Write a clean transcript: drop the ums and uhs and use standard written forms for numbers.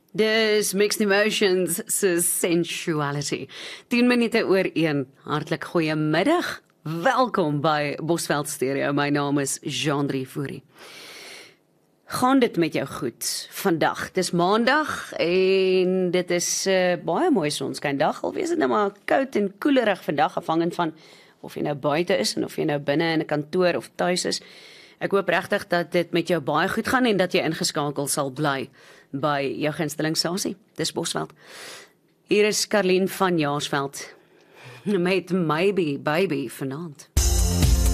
Dis Mixed Emotions se Sensuality. 10 minute oor 1. Hartlik goeiemiddag. Welkom by Bosveld Stereo. My naam is Jean-Drie Fourie. Gaan dit met jou goed vandag? Dis maandag en dit is baie mooi sonskyndag. Al wees dit nou maar koud en koelerig vandag, afhangend van of jy nou buite is en of jy nou binne in 'n kantoor of tuis is. Ek hoop regtig dat dit met jou baie goed gaan en dat jy ingeskakel sal bly by jou gunstelingstasie. Dis Bosveld. Hier is Karlien van Jaarsveld met Maybe Baby vanaand.